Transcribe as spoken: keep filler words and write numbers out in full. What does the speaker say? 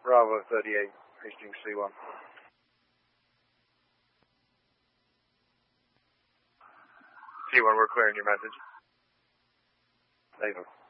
Bravo thirty-eight, Hastings C one. C one, we're clearing your message. Over.